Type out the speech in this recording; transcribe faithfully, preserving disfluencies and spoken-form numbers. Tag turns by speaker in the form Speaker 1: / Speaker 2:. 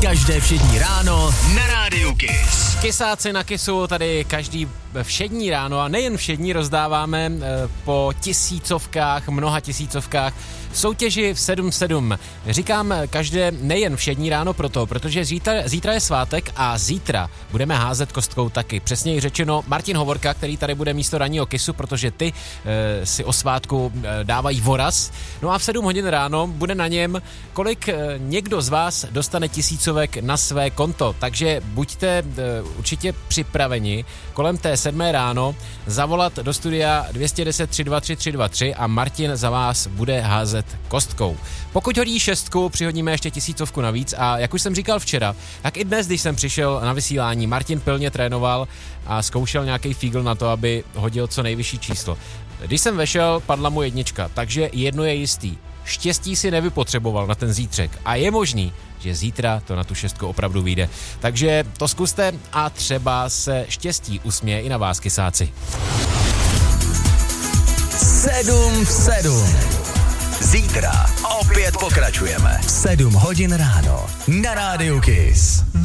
Speaker 1: Každé všední ráno na Rádiu Kiss.
Speaker 2: Kysáci na Kissu tady každý všední ráno a nejen všední rozdáváme po tisícovkách, mnoha tisícovkách v soutěži v sedm sedm. Říkám každé nejen všední ráno proto, protože zítra, zítra je svátek a zítra budeme házet kostkou taky. Přesněji řečeno Martin Hovorka, který tady bude místo ranního Kissu, protože ty e, si o svátku e, dávají voraz. No a v sedm hodin ráno bude na něm, kolik e, někdo z vás dostane tisícovek na své konto. Takže buďte e, určitě připraveni kolem té sedmé ráno zavolat do studia dvě jedna deset tři dva tři tři dva tři a Martin za vás bude házet kostkou. Pokud hodí šestku, přihodíme ještě tisícovku navíc a jak už jsem říkal včera, tak i dnes, když jsem přišel na vysílání, Martin pilně trénoval a zkoušel nějaký fígl na to, aby hodil co nejvyšší číslo. Když jsem vešel, padla mu jednička, takže jedno je jistý. Štěstí si nevypotřeboval na ten zítřek a je možný, že zítra to na tu šestku opravdu vyjde. Takže to zkuste a třeba se štěstí usměje i na vás, kysáci.
Speaker 1: sedm sedm. Zítra opět pokračujeme. sedm hodin ráno na Rádiu Kiss.